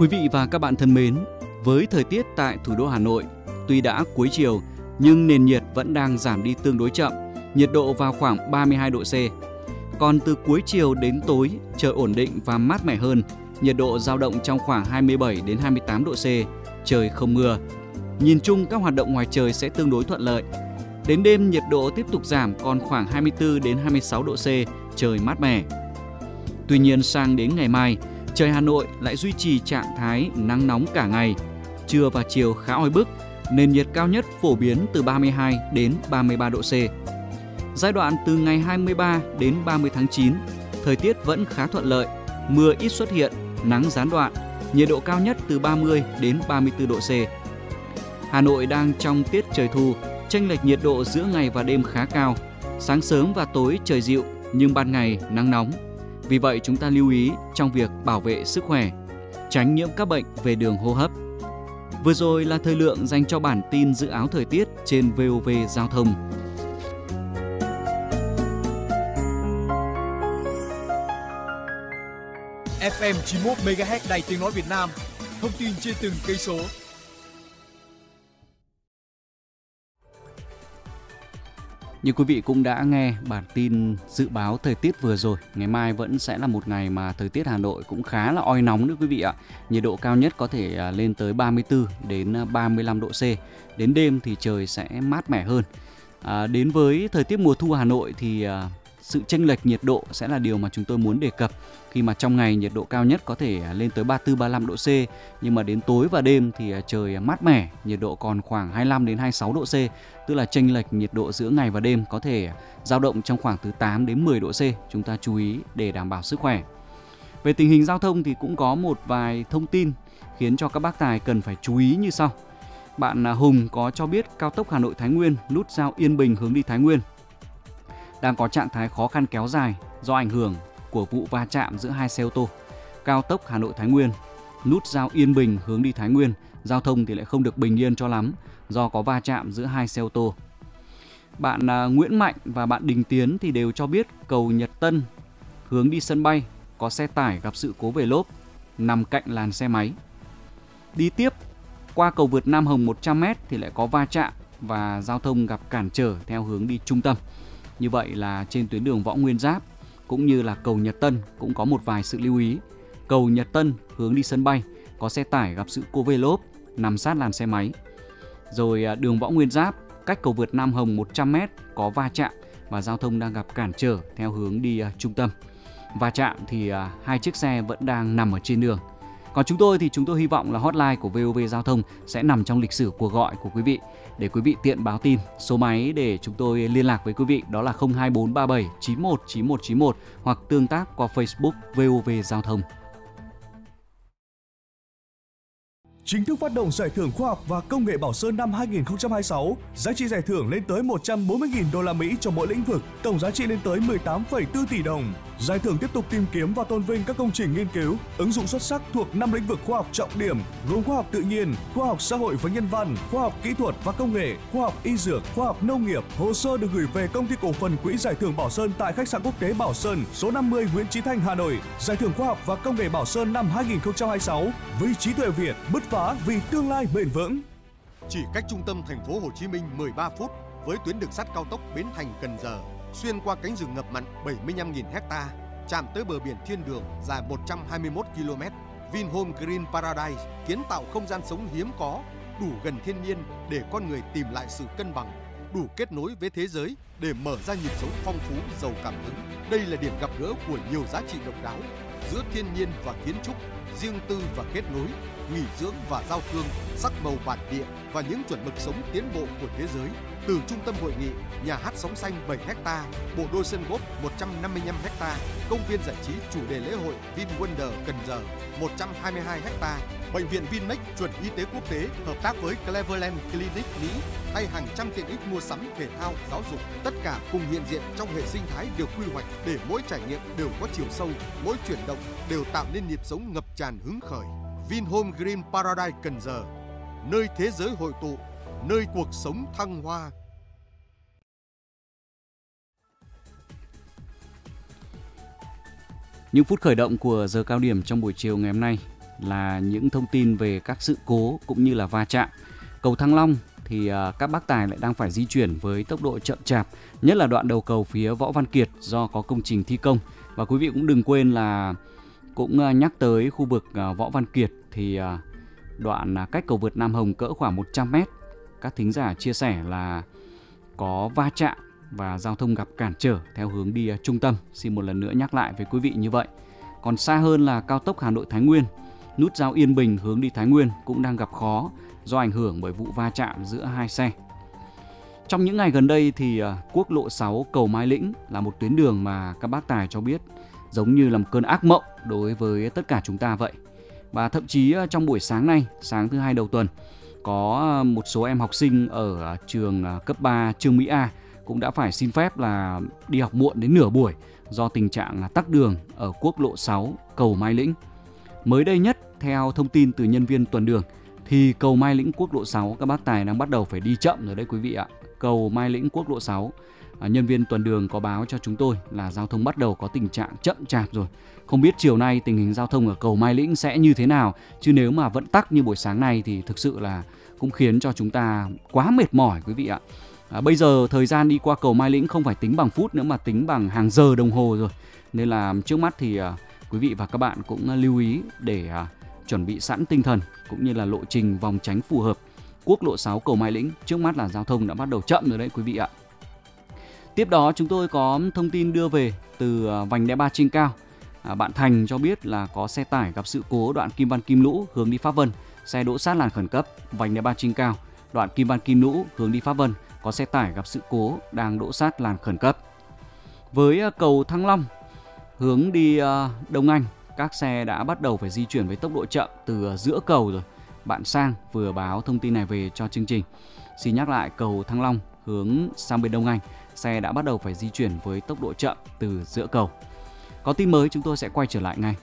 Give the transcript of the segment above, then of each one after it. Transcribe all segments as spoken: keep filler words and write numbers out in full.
Quý vị và các bạn thân mến, với thời tiết tại thủ đô Hà Nội, tuy đã cuối chiều nhưng nền nhiệt vẫn đang giảm đi tương đối chậm, nhiệt độ vào khoảng ba mươi hai độ C. Còn từ cuối chiều đến tối, trời ổn định và mát mẻ hơn, nhiệt độ dao động trong khoảng hai mươi bảy đến hai mươi tám độ C, trời không mưa. Nhìn chung các hoạt động ngoài trời sẽ tương đối thuận lợi. Đến đêm nhiệt độ tiếp tục giảm còn khoảng hai mươi tư đến hai mươi sáu độ C, trời mát mẻ. Tuy nhiên sang đến ngày mai, trời Hà Nội lại duy trì trạng thái nắng nóng cả ngày. Trưa và chiều khá oi bức, nền nhiệt cao nhất phổ biến từ ba mươi hai đến ba mươi ba độ C. Giai đoạn từ ngày hai mươi ba đến ba mươi tháng chín, thời tiết vẫn khá thuận lợi, mưa ít xuất hiện, nắng gián đoạn, nhiệt độ cao nhất từ ba mươi đến ba mươi tư độ C. Hà Nội đang trong tiết trời thu, chênh lệch nhiệt độ giữa ngày và đêm khá cao. Sáng sớm và tối trời dịu nhưng ban ngày nắng nóng. Vì vậy chúng ta lưu ý trong việc bảo vệ sức khỏe, tránh nhiễm các bệnh về đường hô hấp. Vừa rồi là thời lượng dành cho bản tin dự báo thời tiết trên vê o vê Giao thông. ép em chín mươi mốt mê ga héc Đài Tiếng nói Việt Nam, thông tin trên từng cây số. Như quý vị cũng đã nghe bản tin dự báo thời tiết vừa rồi, ngày mai vẫn sẽ là một ngày mà thời tiết Hà Nội cũng khá là oi nóng nữa quý vị ạ. Nhiệt độ cao nhất có thể lên tới ba mươi tư đến ba mươi lăm độ C. Đến đêm thì trời sẽ mát mẻ hơn. À, đến với thời tiết mùa thu Hà Nội thì à, sự chênh lệch nhiệt độ sẽ là điều mà chúng tôi muốn đề cập. Khi mà trong ngày nhiệt độ cao nhất có thể lên tới ba mươi tư ba mươi lăm độ C, nhưng mà đến tối và đêm thì trời mát mẻ, nhiệt độ còn khoảng hai mươi lăm đến hai mươi sáu độ C, tức là chênh lệch nhiệt độ giữa ngày và đêm có thể dao động trong khoảng từ tám đến mười độ C. Chúng ta chú ý để đảm bảo sức khỏe. Về tình hình giao thông thì cũng có một vài thông tin khiến cho các bác tài cần phải chú ý như sau. Bạn Hùng có cho biết cao tốc Hà Nội Thái Nguyên nút giao Yên Bình hướng đi Thái Nguyên đang có trạng thái khó khăn kéo dài do ảnh hưởng của vụ va chạm giữa hai xe ô tô. Cao tốc Hà Nội Thái Nguyên nút giao Yên Bình hướng đi Thái Nguyên, giao thông thì lại không được bình yên cho lắm do có va chạm giữa hai xe ô tô. Bạn à, Nguyễn Mạnh và bạn Đình Tiến thì đều cho biết cầu Nhật Tân hướng đi sân bay có xe tải gặp sự cố về lốp nằm cạnh làn xe máy. Đi tiếp qua cầu vượt Nam Hồng một trăm mét thì lại có va chạm và giao thông gặp cản trở theo hướng đi trung tâm. Như vậy là trên tuyến đường Võ Nguyên Giáp cũng như là cầu Nhật Tân cũng có một vài sự lưu ý. Cầu Nhật Tân hướng đi sân bay có xe tải gặp sự cố về lốp nằm sát làn xe máy. Rồi đường Võ Nguyên Giáp cách cầu vượt Nam Hồng một trăm mét có va chạm và giao thông đang gặp cản trở theo hướng đi uh, trung tâm. Va chạm thì uh, hai chiếc xe vẫn đang nằm ở trên đường. Còn chúng tôi thì chúng tôi hy vọng là hotline của vê o vê Giao thông sẽ nằm trong lịch sử cuộc gọi của quý vị để quý vị tiện báo tin. Số máy để chúng tôi liên lạc với quý vị đó là không hai bốn ba bảy chín một chín một chín một hoặc tương tác qua Facebook vê o vê Giao thông. Chính thức phát động giải thưởng khoa học và công nghệ Bảo Sơn năm hai không hai sáu, giá trị giải thưởng lên tới một trăm bốn mươi nghìn đô la Mỹ cho mỗi lĩnh vực, tổng giá trị lên tới mười tám phẩy bốn tỷ đồng. Giải thưởng tiếp tục tìm kiếm và tôn vinh các công trình nghiên cứu, ứng dụng xuất sắc thuộc năm lĩnh vực khoa học trọng điểm, gồm khoa học tự nhiên, khoa học xã hội và nhân văn, khoa học kỹ thuật và công nghệ, khoa học y dược, khoa học nông nghiệp. Hồ sơ được gửi về Công ty cổ phần Quỹ Giải thưởng Bảo Sơn tại khách sạn quốc tế Bảo Sơn, số năm mươi Nguyễn Chí Thanh, Hà Nội. Giải thưởng khoa học và công nghệ Bảo Sơn năm hai không hai sáu với trí tuệ Việt, bứt phá vì tương lai bền vững. Chỉ cách trung tâm thành phố Hồ Chí Minh mười ba phút với tuyến đường sắt cao tốc Bến Thành - Cần Giờ, xuyên qua cánh rừng ngập mặn bảy mươi lăm nghìn hecta, chạm tới bờ biển thiên đường dài một trăm hai mươi mốt ki lô mét. Vinhome Green Paradise kiến tạo không gian sống hiếm có, đủ gần thiên nhiên để con người tìm lại sự cân bằng, đủ kết nối với thế giới để mở ra nhịp sống phong phú giàu cảm hứng. Đây là điểm gặp gỡ của nhiều giá trị độc đáo giữa thiên nhiên và kiến trúc, riêng tư và kết nối, nghỉ dưỡng và giao thương, sắc màu bản địa và những chuẩn mực sống tiến bộ của thế giới. Từ trung tâm hội nghị, nhà hát sóng xanh bảy héc-ta, bộ đôi sân golf một trăm năm mươi lăm héc-ta, công viên giải trí chủ đề lễ hội VinWonder Cần Giờ một trăm hai mươi hai héc-ta, bệnh viện Vinmec chuẩn y tế quốc tế hợp tác với Cleveland Clinic Mỹ hay hàng trăm tiện ích mua sắm, thể thao, giáo dục, tất cả cùng hiện diện trong hệ sinh thái được quy hoạch để mỗi trải nghiệm đều có chiều sâu, mỗi chuyển động đều tạo nên nhịp sống ngập tràn hứng khởi. Vinhome Green Paradise Cần Giờ, nơi thế giới hội tụ, nơi cuộc sống thăng hoa. Những phút khởi động của giờ cao điểm trong buổi chiều ngày hôm nay là những thông tin về các sự cố cũng như là va chạm. Cầu Thăng Long thì uh, các bác tài lại đang phải di chuyển với tốc độ chậm chạp, nhất là đoạn đầu cầu phía Võ Văn Kiệt do có công trình thi công. Và quý vị cũng đừng quên là cũng uh, nhắc tới khu vực uh, Võ Văn Kiệt thì uh, đoạn uh, cách cầu vượt Nam Hồng cỡ khoảng một trăm mét. Các thính giả chia sẻ là có va chạm và giao thông gặp cản trở theo hướng đi uh, trung tâm. Xin một lần nữa nhắc lại với quý vị như vậy. Còn xa hơn là cao tốc Hà Nội Thái Nguyên, nút giao Yên Bình hướng đi Thái Nguyên cũng đang gặp khó do ảnh hưởng bởi vụ va chạm giữa hai xe. Trong những ngày gần đây thì uh, quốc lộ sáu cầu Mai Lĩnh là một tuyến đường mà các bác tài cho biết giống như là một cơn ác mộng đối với tất cả chúng ta vậy. Và thậm chí uh, trong buổi sáng nay, sáng thứ hai đầu tuần, có uh, một số em học sinh ở uh, trường uh, cấp ba Trương Mỹ A cũng đã phải xin phép là đi học muộn đến nửa buổi do tình trạng uh, tắc đường ở quốc lộ sáu cầu Mai Lĩnh. Mới đây nhất, theo thông tin từ nhân viên tuần đường, thì cầu Mai Lĩnh quốc lộ sáu các bác tài đang bắt đầu phải đi chậm rồi đấy quý vị ạ. Cầu Mai Lĩnh quốc lộ sáu, à, nhân viên tuần đường có báo cho chúng tôi là giao thông bắt đầu có tình trạng chậm chạp rồi. Không biết chiều nay tình hình giao thông ở cầu Mai Lĩnh sẽ như thế nào, chứ nếu mà vẫn tắc như buổi sáng nay thì thực sự là cũng khiến cho chúng ta quá mệt mỏi quý vị ạ. À, bây giờ thời gian đi qua cầu Mai Lĩnh không phải tính bằng phút nữa mà tính bằng hàng giờ đồng hồ rồi. Nên là trước mắt thì à, quý vị và các bạn cũng lưu ý để à, chuẩn bị sẵn tinh thần cũng như là lộ trình vòng tránh phù hợp. Quốc lộ sáu cầu Mai Lĩnh trước mắt là giao thông đã bắt đầu chậm rồi đấy quý vị ạ. Tiếp đó chúng tôi có thông tin đưa về từ vành đai ba trên cao. À, bạn Thành cho biết là có xe tải gặp sự cố đoạn Kim Văn Kim Lũ hướng đi Pháp Vân, xe đỗ sát làn khẩn cấp. Vành đai ba trên cao đoạn Kim Văn Kim Lũ hướng đi Pháp Vân có xe tải gặp sự cố đang đỗ sát làn khẩn cấp. Với cầu Thăng Long hướng đi Đông Anh, các xe đã bắt đầu phải di chuyển với tốc độ chậm từ giữa cầu rồi. Bạn Sang vừa báo thông tin này về cho chương trình. Xin nhắc lại, cầu Thăng Long hướng sang bên Đông Anh, xe đã bắt đầu phải di chuyển với tốc độ chậm từ giữa cầu. Có tin mới chúng tôi sẽ quay trở lại ngay.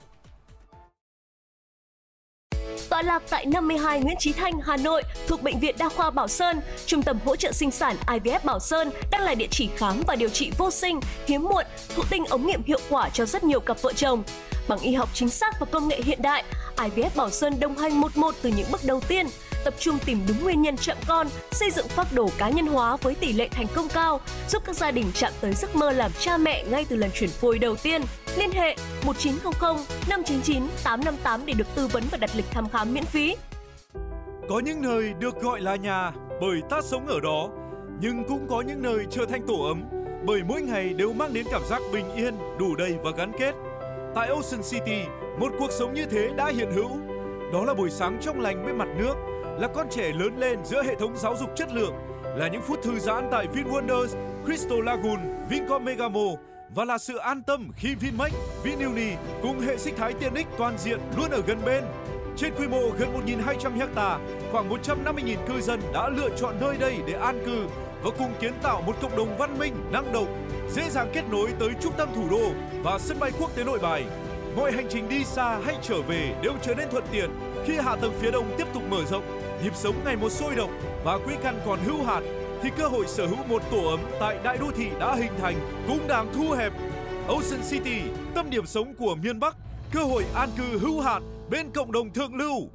Tọa lạc tại năm mươi hai Nguyễn Chí Thanh, Hà Nội, thuộc Bệnh viện Đa khoa Bảo Sơn, Trung tâm hỗ trợ sinh sản I V F Bảo Sơn đang là địa chỉ khám và điều trị vô sinh, hiếm muộn, thụ tinh ống nghiệm hiệu quả cho rất nhiều cặp vợ chồng. Bằng y học chính xác và công nghệ hiện đại, I V F Bảo Sơn đồng hành một một từ những bước đầu tiên, tập trung tìm đúng nguyên nhân chậm con, xây dựng phác đồ cá nhân hóa với tỷ lệ thành công cao, giúp các gia đình chạm tới giấc mơ làm cha mẹ ngay từ lần chuyển phôi đầu tiên. Liên hệ một chín không không năm chín chín tám năm tám để được tư vấn và đặt lịch thăm khám miễn phí. Có những nơi được gọi là nhà bởi ta sống ở đó, nhưng cũng có những nơi trở thành tổ ấm bởi mỗi ngày đều mang đến cảm giác bình yên, đủ đầy và gắn kết. Tại Ocean City, một cuộc sống như thế đã hiện hữu. Đó là buổi sáng trong lành bên mặt nước, là con trẻ lớn lên giữa hệ thống giáo dục chất lượng, là những phút thư giãn tại VinWonders, Crystal Lagoon, Vincom Megamo và là sự an tâm khi Vinmec, Vinuni cùng hệ sinh thái tiện ích toàn diện luôn ở gần bên. Trên quy mô gần một nghìn hai trăm ha, khoảng một trăm năm mươi nghìn cư dân đã lựa chọn nơi đây để an cư và cùng kiến tạo một cộng đồng văn minh, năng động, dễ dàng kết nối tới trung tâm thủ đô và sân bay quốc tế Nội Bài. Mọi hành trình đi xa hay trở về đều trở nên thuận tiện khi hạ tầng phía đông tiếp tục mở rộng, nhịp sống ngày một sôi động và quỹ căn còn hữu hạn, thì cơ hội sở hữu một tổ ấm tại đại đô thị đã hình thành cũng đang thu hẹp. Ocean City, tâm điểm sống của miền Bắc, cơ hội an cư hữu hạn bên cộng đồng thượng lưu.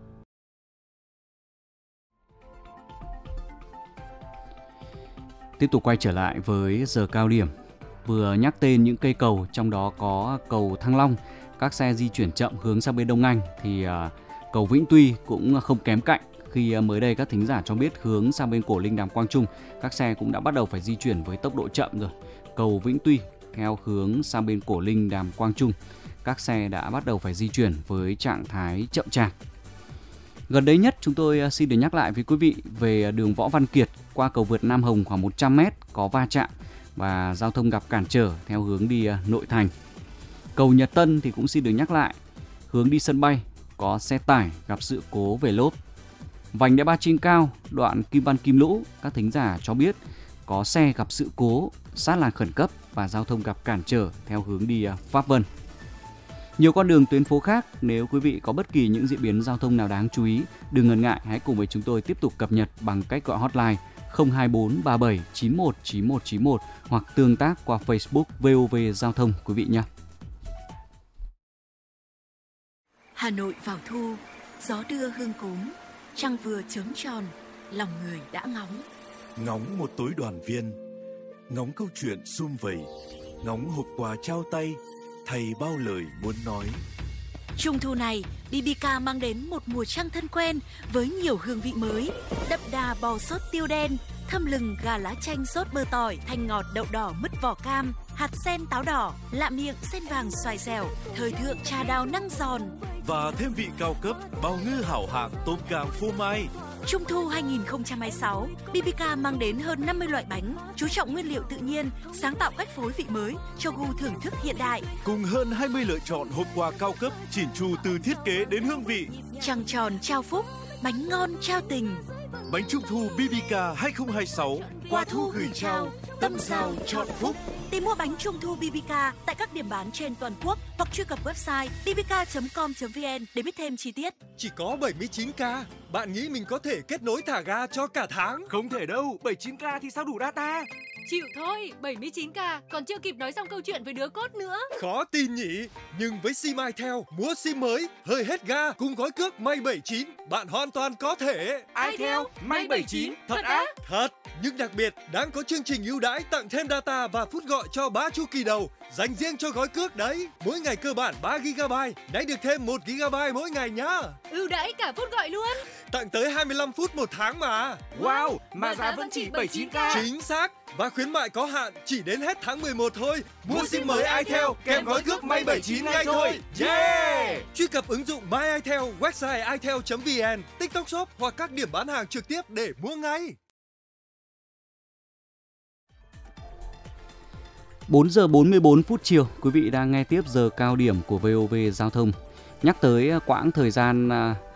Tiếp tục quay trở lại với giờ cao điểm. Vừa nhắc tên những cây cầu, trong đó có cầu Thăng Long, các xe di chuyển chậm hướng sang bên Đông Anh, thì uh, cầu Vĩnh Tuy cũng không kém cạnh khi uh, mới đây các thính giả cho biết hướng sang bên Cổ Linh Đàm Quang Trung, các xe cũng đã bắt đầu phải di chuyển với tốc độ chậm rồi. Cầu Vĩnh Tuy theo hướng sang bên Cổ Linh Đàm Quang Trung, các xe đã bắt đầu phải di chuyển với trạng thái chậm chạp. Gần đây nhất chúng tôi uh, xin được nhắc lại với quý vị về đường Võ Văn Kiệt qua cầu vượt Nam Hồng khoảng một trăm mét có va chạm và giao thông gặp cản trở theo hướng đi uh, nội thành. Cầu Nhật Tân thì cũng xin được nhắc lại, hướng đi sân bay có xe tải gặp sự cố về lốp. Vành đai ba trên cao đoạn Kim Văn Kim Lũ, các thính giả cho biết có xe gặp sự cố sát làn khẩn cấp và giao thông gặp cản trở theo hướng đi Pháp Vân. Nhiều con đường tuyến phố khác, nếu quý vị có bất kỳ những diễn biến giao thông nào đáng chú ý, đừng ngần ngại, hãy cùng với chúng tôi tiếp tục cập nhật bằng cách gọi hotline không hai bốn ba bảy chín một chín một chín một hoặc tương tác qua Facebook vê o vê Giao thông quý vị nhé. Hà Nội vào thu, gió đưa hương cốm, trăng vừa chớm tròn, lòng người đã ngóng. Ngóng một tối đoàn viên, ngóng câu chuyện sum vầy, ngóng hộp quà trao tay, thầy bao lời muốn nói. Trung thu này, bê bê ca mang đến một mùa trăng thân quen với nhiều hương vị mới. Đậm đà bò sốt tiêu đen, thơm lừng gà lá chanh sốt bơ tỏi, thanh ngọt đậu đỏ mứt vỏ cam, hạt sen táo đỏ, lạ miệng sen vàng xoài dẻo, thời thượng trà đào năng giòn. Và thêm vị cao cấp, bào ngư hảo hạng tôm càng phô mai. Trung thu hai không hai sáu, bê bê ca mang đến hơn năm mươi loại bánh, chú trọng nguyên liệu tự nhiên, sáng tạo cách phối vị mới cho gu thưởng thức hiện đại. Cùng hơn hai mươi lựa chọn hộp quà cao cấp, chỉn chu từ thiết kế đến hương vị. Trăng tròn trao phúc, bánh ngon trao tình. Bánh trung thu bê bê ca hai không hai sáu, Quà thu gửi trao, tâm sao chọn phúc. Tìm mua bánh trung thu bê bê ca tại các điểm bán trên toàn quốc hoặc truy cập website b b k chấm com chấm v n để biết thêm chi tiết. Chỉ có bảy mươi chín k, bạn nghĩ mình có thể kết nối thả ga cho cả tháng? Không thể đâu, bảy mươi chín k thì sao đủ data? Chịu thôi, bảy mươi chín k còn chưa kịp nói xong câu chuyện với đứa cốt nữa. Khó tin nhỉ, nhưng với sim iTel, mua sim mới, hơi hết ga cùng gói cước May bảy chín, bạn hoàn toàn có thể. iTel, May bảy chín, thật á? Thật, nhưng đặc biệt đang có chương trình ưu đãi tặng thêm data và phút gọi cho ba chu kỳ đầu, dành riêng cho gói cước đấy. Mỗi ngày cơ bản ba gi ga bai, nãy được thêm một gi ga bai mỗi ngày nhá. Ưu đãi cả phút gọi luôn. Tặng tới hai mươi lăm phút một tháng mà. Wow, mà giá vẫn chỉ bảy mươi chín k. Chính xác, và khuyến mại có hạn chỉ đến hết tháng mười một thôi. Mua sim mới iTel kèm gói cước May bảy chín ngay thôi. Yeah! Truy cập ứng dụng My iTel, website itel chấm vn, TikTok Shop hoặc các điểm bán hàng trực tiếp để mua ngay. bốn giờ bốn mươi bốn phút chiều, quý vị đang nghe tiếp giờ cao điểm của vê o vê Giao thông. Nhắc tới quãng thời gian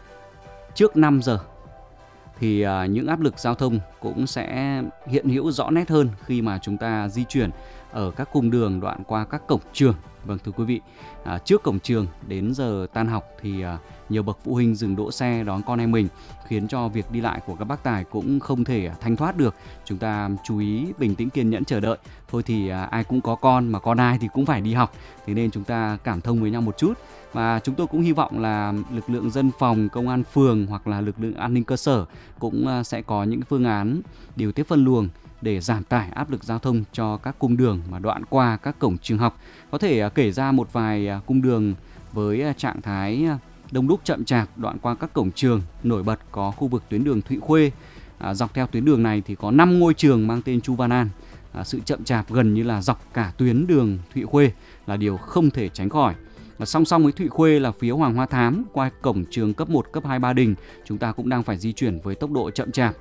trước năm giờ thì những áp lực giao thông cũng sẽ hiện hữu rõ nét hơn khi mà chúng ta di chuyển ở các cung đường đoạn qua các cổng trường. Vâng thưa quý vị, à, trước cổng trường đến giờ tan học thì à, nhiều bậc phụ huynh dừng đỗ xe đón con em mình, khiến cho việc đi lại của các bác tài cũng không thể thanh thoát được. Chúng ta chú ý bình tĩnh kiên nhẫn chờ đợi. Thôi thì à, ai cũng có con, mà con ai thì cũng phải đi học, thế nên chúng ta cảm thông với nhau một chút. Và chúng tôi cũng hy vọng là lực lượng dân phòng, công an phường hoặc là lực lượng an ninh cơ sở cũng à, sẽ có những phương án điều tiết phân luồng để giảm tải áp lực giao thông cho các cung đường mà đoạn qua các cổng trường học. Có thể kể ra một vài cung đường với trạng thái đông đúc chậm chạp đoạn qua các cổng trường. Nổi bật có khu vực tuyến đường Thụy Khuê. À, dọc theo tuyến đường này thì có năm ngôi trường mang tên Chu Văn An. À, sự chậm chạp gần như là dọc cả tuyến đường Thụy Khuê là điều không thể tránh khỏi. Và song song với Thụy Khuê là phía Hoàng Hoa Thám qua cổng trường cấp một, cấp hai Ba Đình, chúng ta cũng đang phải di chuyển với tốc độ chậm chạp.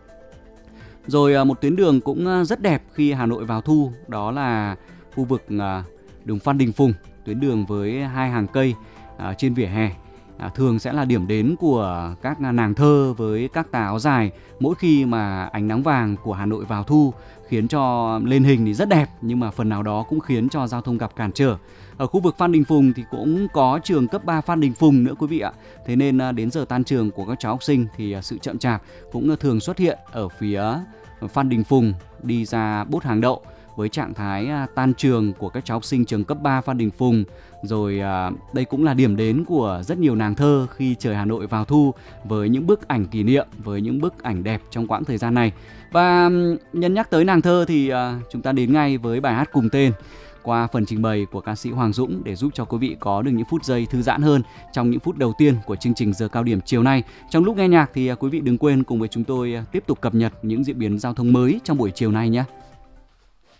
Rồi một tuyến đường cũng rất đẹp khi Hà Nội vào thu, đó là khu vực đường Phan Đình Phùng, tuyến đường với hai hàng cây trên vỉa hè. Thường sẽ là điểm đến của các nàng thơ với các tà áo dài mỗi khi mà ánh nắng vàng của Hà Nội vào thu, khiến cho lên hình thì rất đẹp nhưng mà phần nào đó cũng khiến cho giao thông gặp cản trở. Ở khu vực Phan Đình Phùng thì cũng có trường cấp ba Phan Đình Phùng nữa quý vị ạ. Thế nên đến giờ tan trường của các cháu học sinh thì sự chậm chạp cũng thường xuất hiện ở phía Phan Đình Phùng đi ra Bốt Hàng Đậu, với trạng thái tan trường của các cháu học sinh trường cấp ba Phan Đình Phùng. Rồi đây cũng là điểm đến của rất nhiều nàng thơ khi trời Hà Nội vào thu, với những bức ảnh kỷ niệm, với những bức ảnh đẹp trong quãng thời gian này. Và nhân nhắc tới nàng thơ thì chúng ta đến ngay với bài hát cùng tên qua phần trình bày của ca sĩ Hoàng Dũng để giúp cho quý vị có được những phút giây thư giãn hơn trong những phút đầu tiên của chương trình giờ cao điểm chiều nay. Trong lúc nghe nhạc thì quý vị đừng quên cùng với chúng tôi tiếp tục cập nhật những diễn biến giao thông mới trong buổi chiều nay nhé.